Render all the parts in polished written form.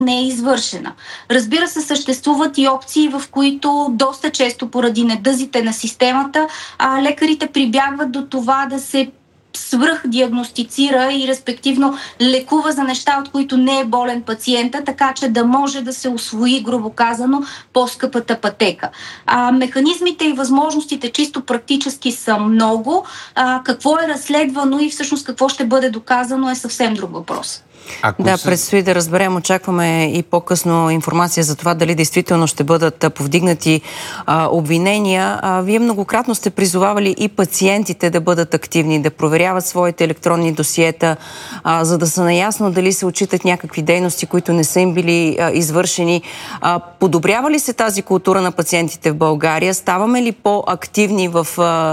не е извършена. Разбира се, съществуват и опции, в които доста често поради недъзите на системата, лекарите прибягват до това да се свръхдиагностицира и респективно лекува за неща, от които не е болен пациента, така че да може да се усвои, грубо казано, по-скъпата пътека. Механизмите и възможностите чисто практически са много. Какво е разследвано и всъщност какво ще бъде доказано е съвсем друг въпрос. Предстои да разберем. Очакваме и по-късно информация за това дали действително ще бъдат повдигнати обвинения. Вие многократно сте призовавали и пациентите да бъдат активни, да проверяват своите електронни досиета, за да са наясно дали се отчитат някакви дейности, които не са им били извършени. Подобрява ли се тази култура на пациентите в България? Ставаме ли по-активни в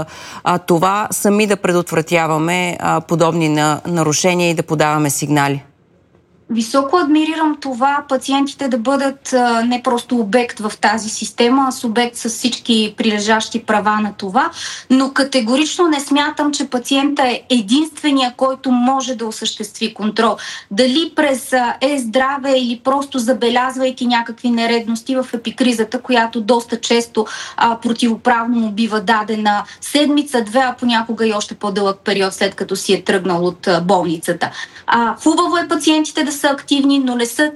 това сами да предотвратяваме подобни нарушения и да подаваме сигнали? Високо адмирирам това пациентите да бъдат не просто обект в тази система, а субект с всички прилежащи права на това, но категорично не смятам, че пациента е единствения, който може да осъществи контрол. Дали през е-здраве или просто забелязвайки някакви нередности в епикризата, която доста често противоправно му бива дадена седмица, две, а понякога и още по-дълъг период, след като си е тръгнал от болницата. Хубаво е пациентите да са активни, но не са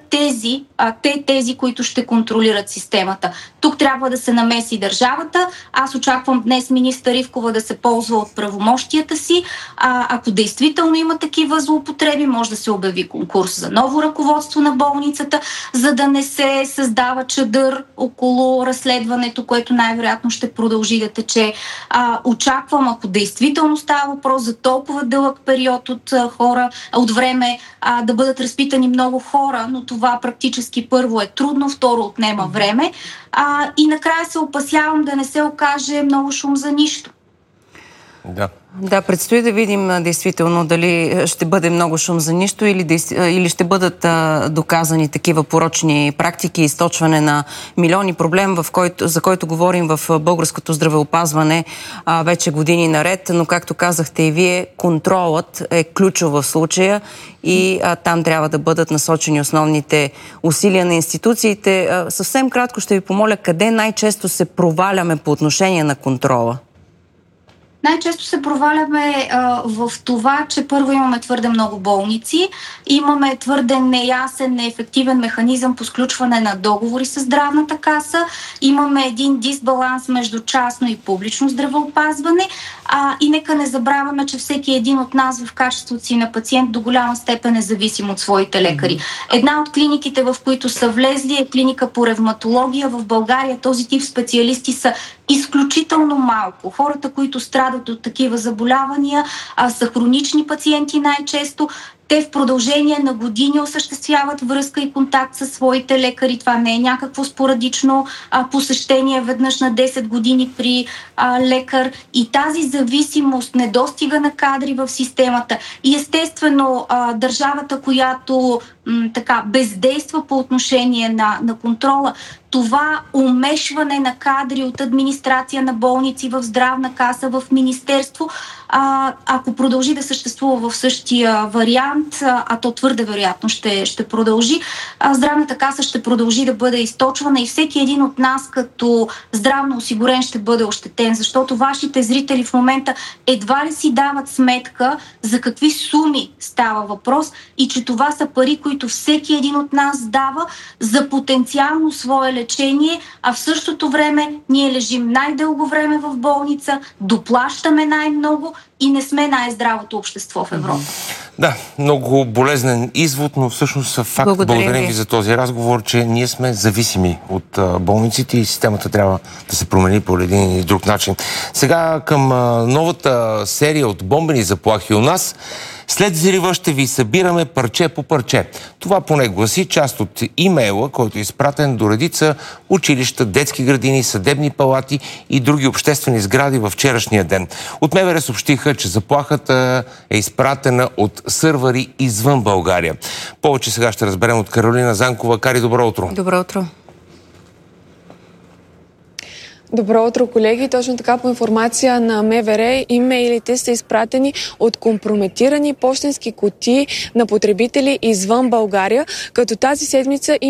тези, които ще контролират системата. Тук трябва да се намеси държавата. Аз очаквам днес министър Ивкова да се ползва от правомощията си. Ако действително има такива злоупотреби, може да се обяви конкурс за ново ръководство на болницата, за да не се създава чадър около разследването, което най-вероятно ще продължи да тече. Очаквам, ако действително става въпрос за толкова дълъг период от време, да бъдат разпитани много хора, но това практически първо е трудно, второ отнема време. И накрая се опасявам да не се окаже много шум за нищо. Да, предстои да видим действително дали ще бъде много шум за нищо или ще бъдат доказани такива порочни практики, източване на милиони. Проблем, за който говорим в българското здравеопазване вече години наред, но както казахте и вие, контролът е ключов в случая и там трябва да бъдат насочени основните усилия на институциите. Съвсем кратко ще ви помоля, къде най-често се проваляме по отношение на контрола? Най-често се проваляме в това, че първо имаме твърде много болници, имаме твърде неясен, неефективен механизъм по сключване на договори с здравната каса, имаме един дисбаланс между частно и публично здравеопазване и нека не забравяме, че всеки един от нас в качеството си на пациент до голяма степен е зависим от своите лекари. Една от клиниките, в които са влезли, е клиника по ревматология. В България този тип специалисти са изключително малко. Хората, които страдат от такива заболявания, са хронични пациенти най-често. Те в продължение на години осъществяват връзка и контакт със своите лекари. Това не е някакво спорадично посещение веднъж на 10 години при лекар. И тази зависимост, недостига на кадри в системата и естествено държавата, която бездейства по отношение на контрола, това умешване на кадри от администрация на болници в здравна каса, в министерство, ако продължи да съществува в същия вариант, а то твърде вероятно ще продължи, здравната каса ще продължи да бъде източвана и всеки един от нас като здравно осигурен ще бъде ощетен, защото вашите зрители в момента едва ли си дават сметка за какви суми става въпрос и че това са пари, които всеки един от нас дава за потенциално свое лечение, а в същото време ние лежим най-дълго време в болница, доплащаме най-много и не сме най-здравото общество в Европа. Да, много болезнен извод, но всъщност факт. Благодарим ви за този разговор, че ние сме зависими от болниците и системата трябва да се промени по един или друг начин. Сега към новата серия от бомбени заплахи у нас. След взрива ще ви събираме парче по парче. Това поне гласи част от имейла, който е изпратен до редица училища, детски градини, съдебни палати и други обществени сгради във вчерашния ден. От МВР съобщиха, че заплахата е изпратена от сървъри извън България. Повече сега ще разберем от Каролина Занкова. Кари, добро утро! Добро утро! Добро утро, колеги. Точно така, по информация на МВР, имейлите са изпратени от компрометирани пощенски кутии на потребители извън България, като тази седмица